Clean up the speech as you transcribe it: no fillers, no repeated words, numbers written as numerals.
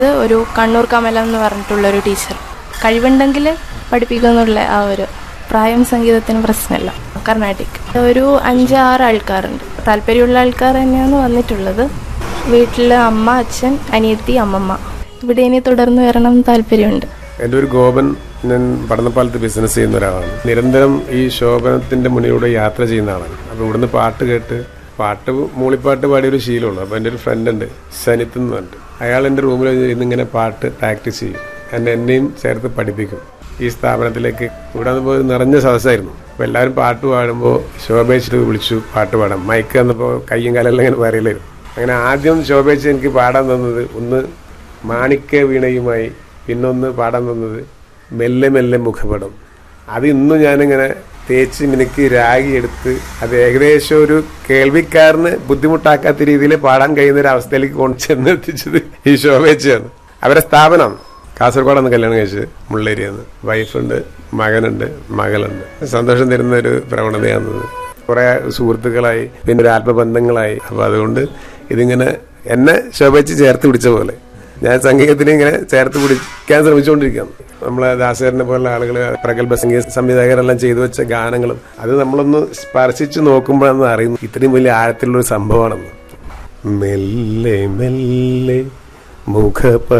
ഒരു കണ്ണൂർ കമലം എന്ന് പറഞ്ഞിട്ടുള്ളൊരു ടീച്ചർ. കഴിവുണ്ടെങ്കിൽ പഠിപ്പിക്കുന്നുള്ള ആ ഒരു പ്രായം സംഗീതത്തിന് പ്രശ്നമല്ല. കർണാട്ടിക് ഒരു 5-6 ആൾക്കാരുണ്ട്. താല്പര്യമുള്ള ആൾക്കാർ തന്നെയാണ് വന്നിട്ടുള്ളത്. വീട്ടിൽ അമ്മ, അച്ഛൻ, അനിയത്തി, അമ്മമ്മ. ഇവിടെ ഇനി തുടർന്ന് വരണം താല്പര്യമുണ്ട്. എൻ്റെ ഒരു ഗോപൻ, ഞാൻ പഠനപ്പാലത്ത് ബിസിനസ് ചെയ്യുന്ന ഒരാളാണ്. നിരന്തരം ഈ ശോഭനത്തിൻ്റെ മുന്നിലൂടെ യാത്ര ചെയ്യുന്ന ആളാണ്. അപ്പോൾ ഇവിടുന്ന് പാട്ട് കേട്ട് മൂളിപ്പാട്ട് പാടിയൊരു ശീലമുള്ളൂ. അപ്പോൾ എൻ്റെ ഒരു ഫ്രണ്ട് ഉണ്ട്, സനിത്ത് എന്ന് പറഞ്ഞിട്ട്. അയാൾ എൻ്റെ റൂമിൽ ഇന്നിങ്ങനെ പാട്ട് പ്രാക്ടീസ് ചെയ്യും. എന്നെയും ചേർത്ത് പഠിപ്പിക്കും. ഈ സ്ഥാപനത്തിലേക്ക് ഇവിടെ വന്നപ്പോൾ നിറഞ്ഞ സദസ്സായിരുന്നു. അപ്പോൾ എല്ലാവരും പാട്ട് പാടുമ്പോൾ ശോഭേച്ചിട്ട് വിളിച്ചു പാട്ട് പാടാം. മൈക്ക് വന്നപ്പോൾ കയ്യും കാലെല്ലാം ഇങ്ങനെ പറയില്ലായിരുന്നു. അങ്ങനെ ആദ്യം ശോഭേച്ച് എനിക്ക് പാടാൻ തന്നത് ഒന്ന് മാണിക്യ വീണയുമായി, പിന്നൊന്ന് പാടാൻ തന്നത് മെല്ലെ മെല്ലെ മുഖപടം. അത് ഇന്നും ഞാനിങ്ങനെ തേച്ച് മിനുക്കി രാഗി എടുത്ത് അത് ഏകദേശം ഒരു കേൾവിക്കാരന് ബുദ്ധിമുട്ടാക്കാത്ത രീതിയിൽ പാടാൻ കഴിയുന്ന ഒരു അവസ്ഥയിലേക്ക് കൊണ്ടുചെന്നെത്തിച്ചത് ഈ ശോഭേച്ചയാണ്. അവരെ സ്ഥാപനം കാസർഗോഡാണ് കല്യാണം കഴിച്ചത്, മുള്ളേരിയെന്ന്. വൈഫുണ്ട്, മകനുണ്ട്, മകളുണ്ട്. സന്തോഷം തരുന്ന ഒരു പ്രവണതയാണത്. കുറെ സുഹൃത്തുക്കളായി, പിന്നെ ഒരു ആത്മബന്ധങ്ങളായി. അപ്പോൾ അതുകൊണ്ട് ഇതിങ്ങനെ എന്നെ ശോഭേച്ച് ചേർത്ത് പിടിച്ച പോലെ ഞാൻ സംഗീതത്തിന് ഇങ്ങനെ ചേർത്ത് പിടിക്കാൻ ശ്രമിച്ചുകൊണ്ടിരിക്കുകയാണ്. നമ്മളെ ദാസേരനെ പോലുള്ള ആളുകൾ, പ്രഗത്ഭ സംഗീത സംവിധായകരെല്ലാം ചെയ്തു വെച്ച ഗാനങ്ങളും അത് നമ്മളൊന്ന് സ്പർശിച്ച് നോക്കുമ്പോഴാണ് അറിയുന്നു ഇത്രയും വലിയ ആഴത്തിലുള്ളൊരു സംഭവമാണെന്ന്. മെല്ലെ മെല്ലെ മുഖപ